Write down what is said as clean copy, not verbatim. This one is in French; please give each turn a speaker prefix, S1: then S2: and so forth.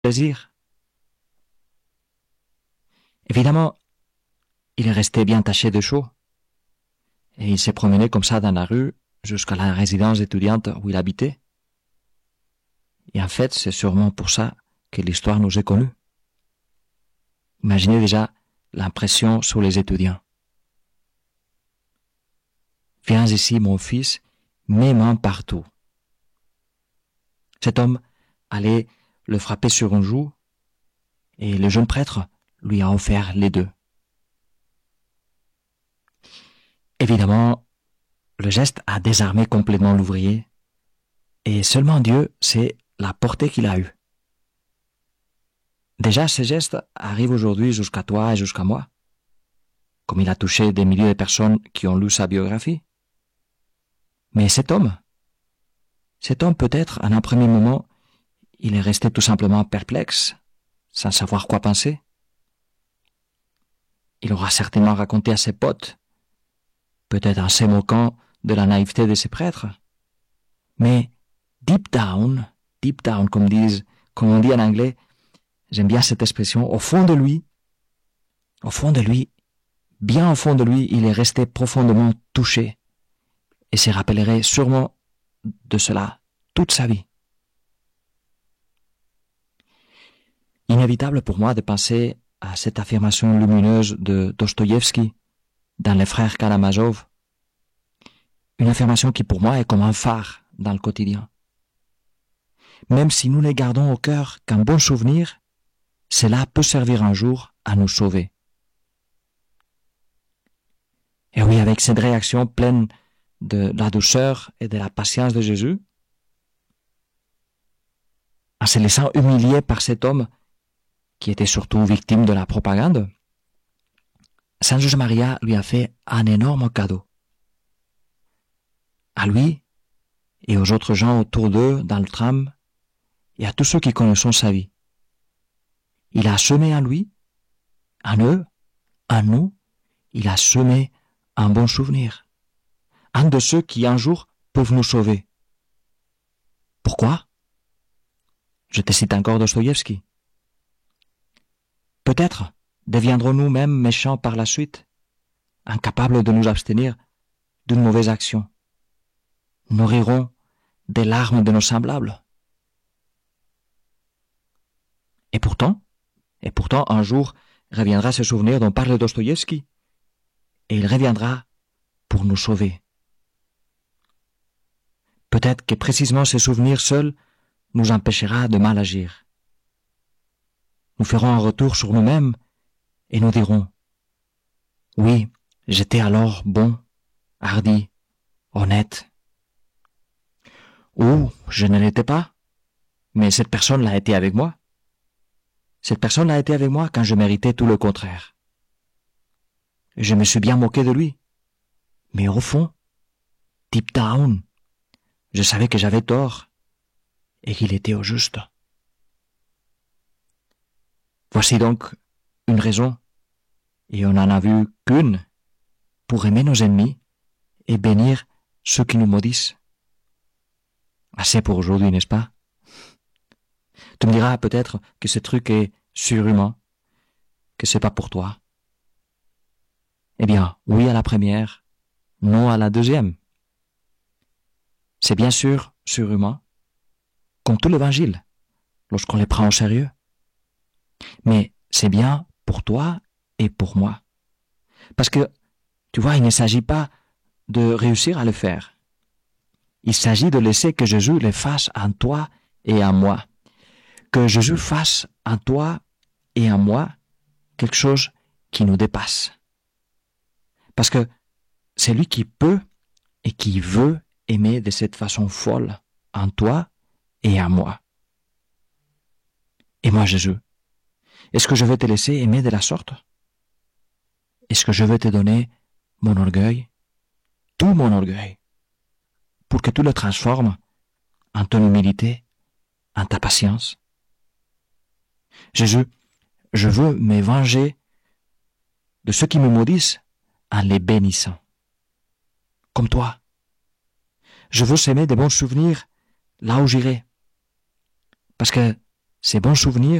S1: plaisir. Évidemment, il est resté bien taché de chaud, et il s'est promené comme ça dans la rue jusqu'à la résidence étudiante où il habitait. Et en fait, c'est sûrement pour ça que l'histoire nous est connue. Imaginez déjà l'impression sur les étudiants. Viens ici, mon fils, mes mains partout. Cet homme allait le frapper sur une joue, et le jeune prêtre lui a offert les deux. Évidemment, le geste a désarmé complètement l'ouvrier, et seulement Dieu sait la portée qu'il a eue. Déjà, ces gestes arrivent aujourd'hui jusqu'à toi et jusqu'à moi, comme il a touché des milliers de personnes qui ont lu sa biographie. Mais cet homme peut-être, en un premier moment, il est resté tout simplement perplexe, sans savoir quoi penser. Il aura certainement raconté à ses potes, peut-être en se moquant de la naïveté de ses prêtres. Mais deep down, comme on dit en anglais, j'aime bien cette expression, au fond de lui, bien au fond de lui, il est resté profondément touché et se rappellerait sûrement de cela toute sa vie. Inévitable pour moi de penser à cette affirmation lumineuse de Dostoïevski dans Les Frères Karamazov, une affirmation qui pour moi est comme un phare dans le quotidien. Même si nous ne gardons au cœur qu'un bon souvenir, cela peut servir un jour à nous sauver. Et oui, avec cette réaction pleine de la douceur et de la patience de Jésus, en se laissant humilier par cet homme qui était surtout victime de la propagande, Saint José Maria lui a fait un énorme cadeau. À lui et aux autres gens autour d'eux dans le tram et à tous ceux qui connaissent sa vie. Il a semé en lui, en eux, en nous, il a semé un bon souvenir. Un de ceux qui un jour peuvent nous sauver. Pourquoi? Je te cite encore Dostoïevski. Peut-être deviendrons-nous même méchants par la suite, incapables de nous abstenir d'une mauvaise action. Nous rirons des larmes de nos semblables. Et pourtant, un jour reviendra ce souvenir dont parle Dostoïevski, et il reviendra pour nous sauver. Peut-être que précisément ce souvenir seul nous empêchera de mal agir. Nous ferons un retour sur nous-mêmes et nous dirons « Oui, j'étais alors bon, hardi, honnête. » Ou « Je ne l'étais pas, mais cette personne l'a été avec moi. Cette personne a été avec moi quand je méritais tout le contraire. Je me suis bien moqué de lui. Mais au fond, deep down, je savais que j'avais tort et qu'il était au juste. Voici donc une raison, et on n'en a vu qu'une, pour aimer nos ennemis et bénir ceux qui nous maudissent. Assez pour aujourd'hui, n'est-ce pas? Tu me diras peut-être que ce truc est surhumain, que c'est pas pour toi. Eh bien, oui à la première, non à la deuxième. C'est bien sûr surhumain, comme tout l'évangile, lorsqu'on les prend au sérieux. Mais c'est bien pour toi et pour moi. Parce que, tu vois, il ne s'agit pas de réussir à le faire. Il s'agit de laisser que Jésus le fasse en toi et en moi. Que Jésus fasse en toi et en moi quelque chose qui nous dépasse. Parce que c'est lui qui peut et qui veut aimer de cette façon folle en toi et en moi. Et moi, Jésus, est-ce que je vais te laisser aimer de la sorte? Est-ce que je vais te donner mon orgueil, tout mon orgueil, pour que tu le transformes en ton humilité, en ta patience? Jésus, je veux me venger de ceux qui me maudissent en les bénissant. Comme toi. Je veux s'aimer de bons souvenirs là où j'irai. Parce que Ces bons souvenirs